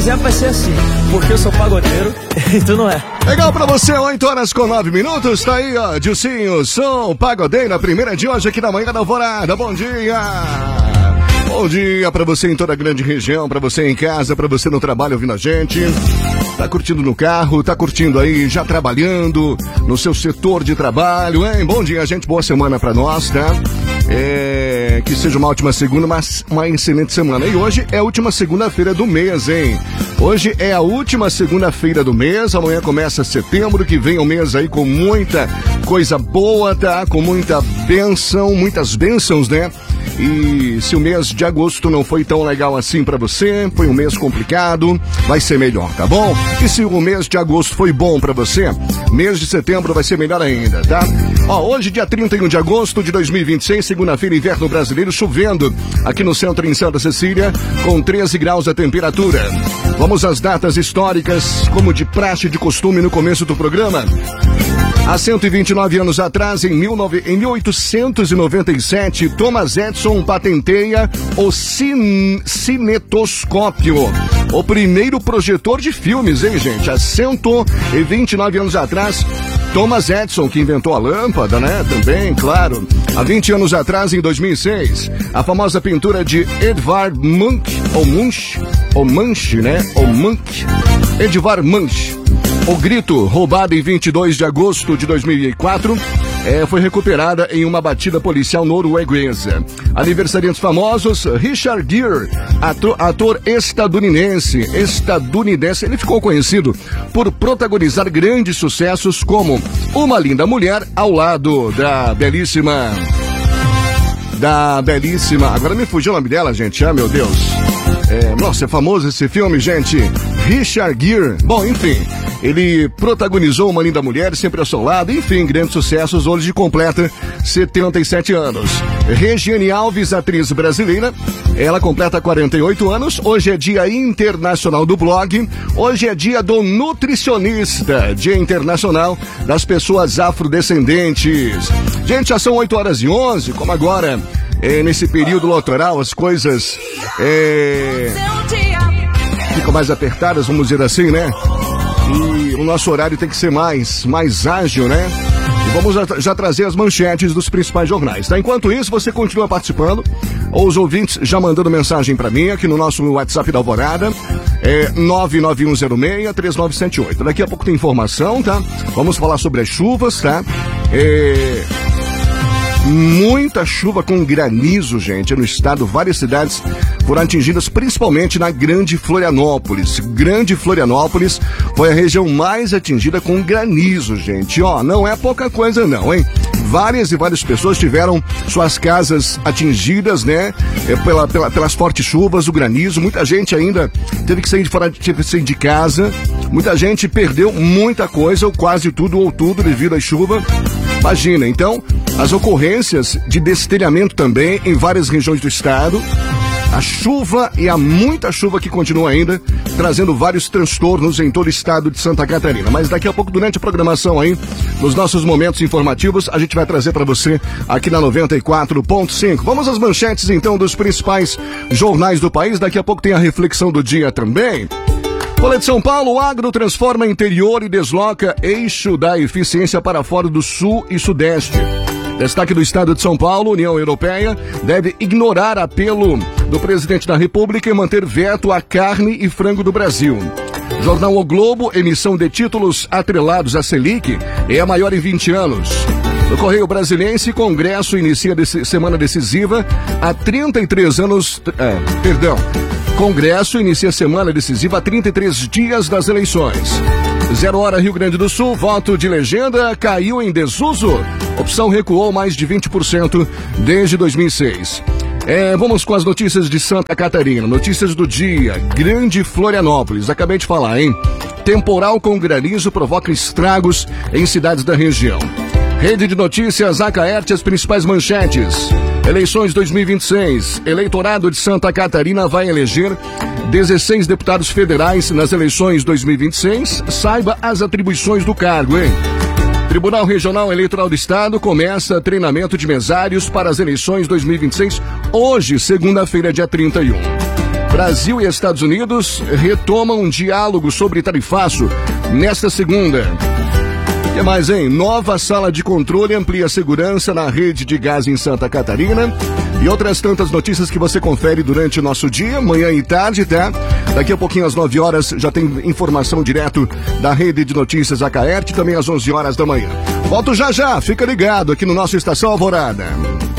quiser vai ser assim, porque eu sou pagodeiro e tu não é. Legal pra você, 8h09, tá aí, ó, Dilcinho, som pagodeiro, na primeira de hoje aqui na manhã da Alvorada. Bom dia! Bom dia pra você em toda a grande região, pra você em casa, pra você no trabalho ouvindo a gente. Tá curtindo no carro, tá curtindo aí, já trabalhando no seu setor de trabalho, hein? Bom dia, gente, boa semana pra nós, tá? Que seja uma ótima segunda, mas uma excelente semana. E hoje é a última segunda-feira do mês, hein? Hoje é a última segunda-feira do mês, amanhã começa setembro, que vem um mês aí com muita coisa boa, tá? Com muita bênção, muitas bênçãos, né? E se o mês de agosto não foi tão legal assim pra você, foi um mês complicado, vai ser melhor, tá bom? E se o mês de agosto foi bom pra você, mês de setembro vai ser melhor ainda, tá? Ó, hoje, dia 31 de agosto de 2026, segunda-feira, inverno brasileiro, chovendo aqui no centro em Santa Cecília, com 13 graus a temperatura. Vamos às datas históricas, como de praxe de costume no começo do programa. Há 129 anos atrás, em 1897, Thomas Edison patenteia o cinetoscópio, o primeiro projetor de filmes, hein, gente? Há 129 anos atrás, Thomas Edison, que inventou a lâmpada, né? Também, claro. Há 20 anos atrás, em 2006, a famosa pintura de Edvard Munch, Edvard Munch. O Grito, roubado em 22 de agosto de 2004, foi recuperada em uma batida policial norueguesa. Aniversariantes famosos, Richard Gere, ator estadunidense. Ele ficou conhecido por protagonizar grandes sucessos como Uma Linda Mulher, ao lado da belíssima... Agora me fugiu o nome dela, gente. Ah, meu Deus. Nossa, é famoso esse filme, gente. Richard Gere. Bom, enfim... Ele protagonizou Uma Linda Mulher, Sempre ao Seu Lado, enfim, grandes sucessos. Hoje completa 77 anos. Regiane Alves, atriz brasileira, ela completa 48 anos. Hoje é Dia Internacional do Blog. Hoje é Dia do Nutricionista, Dia Internacional das Pessoas Afrodescendentes. Gente, já são 8h11, como agora, nesse período eleitoral, as coisas ficam mais apertadas, vamos dizer assim, né? E o nosso horário tem que ser mais ágil, né? E vamos já trazer as manchetes dos principais jornais, tá? Enquanto isso, você continua participando, ou os ouvintes já mandando mensagem pra mim aqui no nosso WhatsApp da Alvorada, 99106-3978. Daqui a pouco tem informação, tá? Vamos falar sobre as chuvas, tá? Muita chuva com granizo, gente, no estado. Várias cidades foram atingidas, principalmente na Grande Florianópolis. Grande Florianópolis foi a região mais atingida com granizo, gente. Ó, não é pouca coisa não, hein? Várias e várias pessoas tiveram suas casas atingidas, né? Pelas fortes chuvas, o granizo. Muita gente ainda teve que sair de casa. Muita gente perdeu muita coisa, ou quase tudo, ou tudo, devido à chuva. Imagina, então, as ocorrências de destelhamento também em várias regiões do estado. A chuva e a muita chuva que continua ainda, trazendo vários transtornos em todo o estado de Santa Catarina. Mas daqui a pouco, durante a programação aí, nos nossos momentos informativos, a gente vai trazer para você aqui na 94.5. Vamos às manchetes, então, dos principais jornais do país. Daqui a pouco tem a reflexão do dia também. Folha de São Paulo, o agro transforma interior e desloca eixo da eficiência para fora do sul e sudeste. Destaque do estado de São Paulo, União Europeia deve ignorar apelo do presidente da República e manter veto à carne e frango do Brasil. Jornal O Globo, emissão de títulos atrelados à Selic é a maior em 20 anos. No Correio Brasiliense, Congresso inicia semana decisiva há 33 anos... Congresso inicia semana decisiva há 33 dias das eleições. 0 hora Rio Grande do Sul, voto de legenda caiu em desuso. Opção recuou mais de 20% desde 2006. Vamos com as notícias de Santa Catarina. Notícias do dia. Grande Florianópolis. Acabei de falar, hein? Temporal com granizo provoca estragos em cidades da região. Rede de Notícias, Acaerte, as principais manchetes. Eleições 2026. Eleitorado de Santa Catarina vai eleger 16 deputados federais nas eleições 2026. Saiba as atribuições do cargo, hein? Tribunal Regional Eleitoral do Estado começa treinamento de mesários para as eleições 2026 hoje, segunda-feira, dia 31. Brasil e Estados Unidos retomam um diálogo sobre tarifaço nesta segunda. O que mais, hein? Nova sala de controle amplia a segurança na rede de gás em Santa Catarina. E outras tantas notícias que você confere durante o nosso dia, manhã e tarde, tá? Daqui a pouquinho, às 9 horas, já tem informação direto da rede de notícias Acaerte, também às 11 horas da manhã. Volto já já, fica ligado aqui no nosso Estação Alvorada.